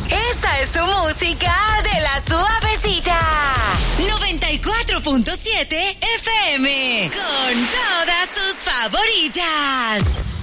Esta es tu música de la suavecita. 94.7 FM. Con todas tus favoritas.